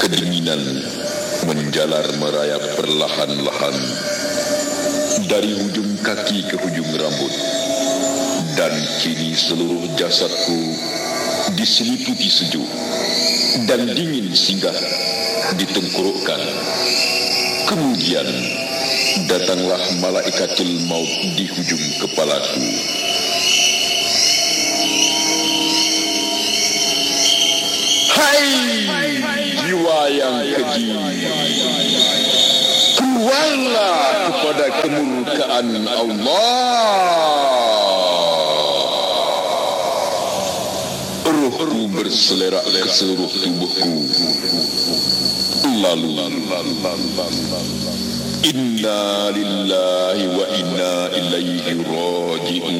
Kedinginan menjalar merayap perlahan-lahan dari hujung kaki ke hujung rambut, dan kini seluruh jasadku diseliputi sejuk dan dingin singgah di tengkorokkan. Kemudian datanglah malaikatul maut di hujung kepalaku. Hai jiwa yang keji, keluarlah kepada kemurkaan Allah. Rohku berselerak ke seluruh tubuhku. Lalu inna lillahi wa inna ilaihi raji'un.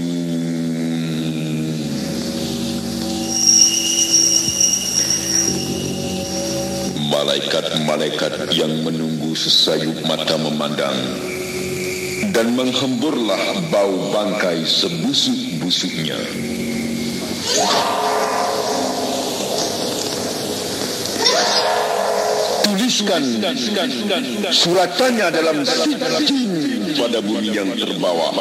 Malaikat-malaikat yang menunggu sesayup mata memandang, dan menghemburlah bau bangkai sebusuk-busuknya. Tuliskan suratannya dalam sijin pada bumi yang terbawa.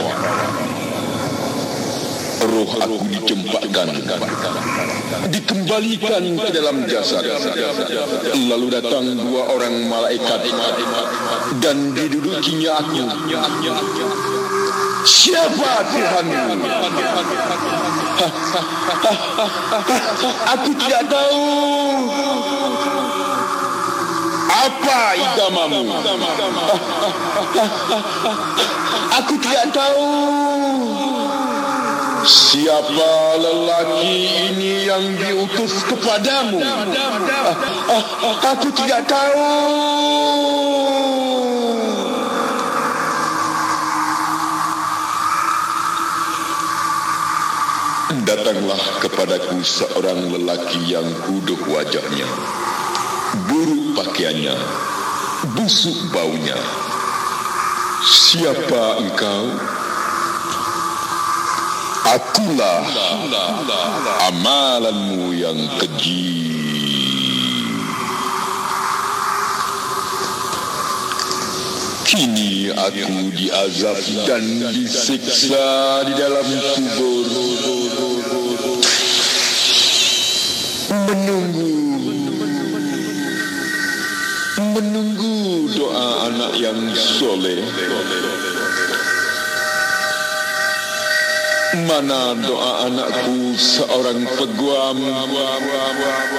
Roh aku dicempakkan, dikembalikan ke dalam jasad. Lalu datang dua orang malaikat dan didudukinya aku. Siapa Tuhanmu? Aku tidak tahu. Apa agamamu? Aku tidak tahu. Siapa lelaki ini yang diutus kepadamu? Aku tidak tahu. Datanglah kepadaku seorang lelaki yang kuduh wajahnya, buruk pakaiannya, busuk baunya. Siapa engkau? Akulah amalanmu yang keji. Kini aku diazab dan disiksa di dalam kubur, menunggu doa anak yang soleh. Mana doa anakku seorang peguam?